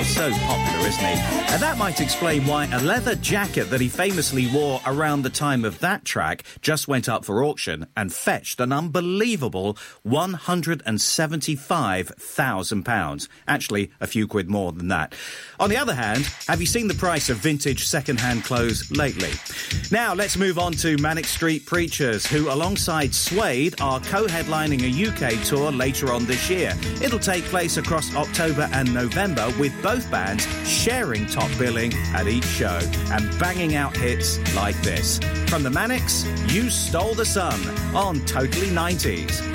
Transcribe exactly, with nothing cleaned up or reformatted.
still so popular, isn't he? And that might explain why a leather jacket that he famously wore around the time of that track just went up for auction and fetched an unbelievable one hundred seventy-five thousand pounds. Actually, a few quid more than that. On the other hand, have you seen the price of vintage second-hand clothes lately? Now, let's move on to Manic Street Preachers, who, alongside Suede, are co-headlining a U K tour later on this year. It'll take place across October and November, with both bands sharing top billing at each show and banging out hits like this. From the Manics, You Stole the Sun on Totally nineties.